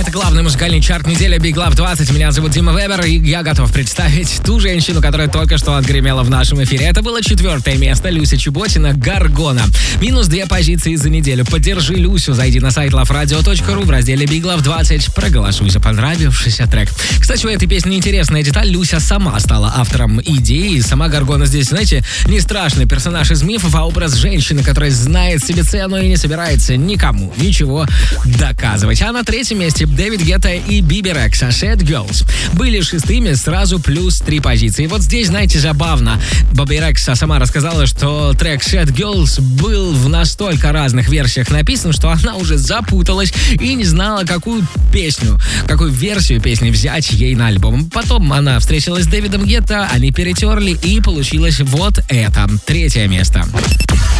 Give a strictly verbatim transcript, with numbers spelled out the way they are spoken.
Это главный музыкальный чарт недели Big Love двадцать. Меня зовут Дима Вебер, и я готов представить ту женщину, которая только что отгремела в нашем эфире. Это было четвертое место. Люся Чеботина, «Горгона». Минус две позиции за неделю. Поддержи Люсю. Зайди на сайт лав радио точка ру в разделе Big Love двадцать. Проголосуй за понравившийся трек. Кстати, у этой песни интересная деталь. Люся сама стала автором идеи. Сама Горгона здесь, знаете, не страшный персонаж из мифов, а образ женщины, которая знает себе цену и не собирается никому ничего доказывать. А на третьем месте Дэвид Гетта и Биби Рекса «Sad Girls» были шестыми, сразу плюс три позиции. Вот здесь, знаете, забавно. Биби Рекса сама рассказала, что трек «Sad Girls» был в настолько разных версиях написан, что она уже запуталась и не знала, какую песню, какую версию песни взять ей на альбом. Потом она встретилась с Дэвидом Гетта, они перетерли, и получилось вот это. Третье место.